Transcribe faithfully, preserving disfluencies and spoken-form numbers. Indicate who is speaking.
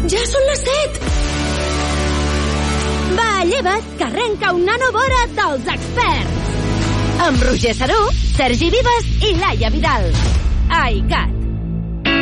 Speaker 1: Ja són les set!
Speaker 2: Va, lleva't, que arrenca una nova hora dels experts! Amb Roger Saró, Sergi Vives i Laia Vidal. iCat.